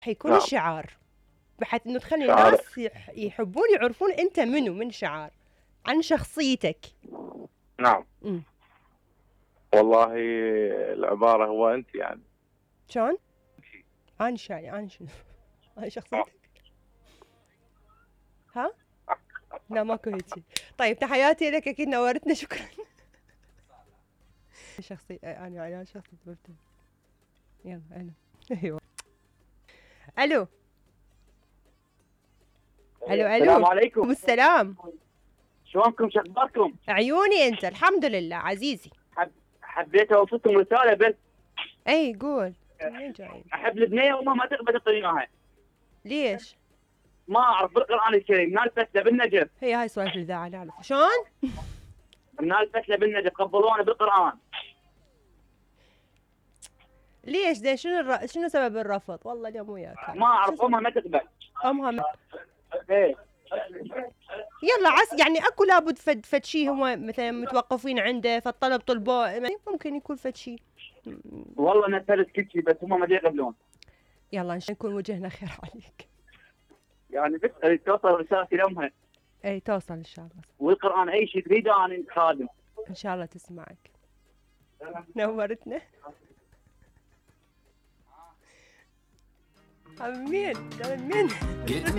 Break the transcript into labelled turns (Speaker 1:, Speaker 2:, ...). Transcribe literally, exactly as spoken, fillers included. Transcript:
Speaker 1: حيكون
Speaker 2: نعم.
Speaker 1: الشعار، بحيث انه تخلي
Speaker 2: شعار.
Speaker 1: الناس يح- يحبون يعرفون انت منو، من شعار عن شخصيتك.
Speaker 2: نعم.
Speaker 1: امم
Speaker 2: والله العبارة هو أنت يعني.
Speaker 1: شلون؟ انا شاي انا شنو؟ انا شخصيتك؟ ها؟ لا ماكو هيجي. طيب تحياتي لك، اكيد نورتنا، شكرا. شخصي انا انا شخصي ببتل. يلا انا. ايوه. الو الو
Speaker 3: السلام
Speaker 1: الو.
Speaker 3: عليكم.
Speaker 1: السلام.
Speaker 3: شلونكم؟ شو اخباركم؟
Speaker 1: عيوني انت، الحمد لله عزيزي.
Speaker 3: حب... حبيت اوصلكم رساله بس.
Speaker 1: اي قول. وين جايين؟
Speaker 3: احب البنيه وما ما تقبل تعطيني اياها.
Speaker 1: ليش؟
Speaker 3: ما اعرف بالقران الكريم من الفتله بالنجف.
Speaker 1: هي هاي سوالف الاذاعه نعرف شلون؟
Speaker 3: من الفتله بالنجف قبلونا بالقران.
Speaker 1: ليش ده؟ شنو الر... شنو سبب الرفض؟ والله اليوم وياك.
Speaker 3: ما اعرف امها ما تقبل.
Speaker 1: امها م...
Speaker 3: ايه.
Speaker 1: يلا عس يعني اكو لابد فد فد شيء هم مثلا متوقفين عنده، فالطلب طلبوه، يعني ممكن يكون فد شيء.
Speaker 3: والله نسالت كل شيء بس هم ما يقبلون.
Speaker 1: يلا ان شاء الله نكون وجهنا خير عليك.
Speaker 3: يعني بس اريد توصل رسالتي لامها.
Speaker 1: اي توصل ان شاء الله.
Speaker 3: والقران اي شيء تريده انا خادم.
Speaker 1: ان شاء الله تسمعك. نورتنا. مين؟ مين؟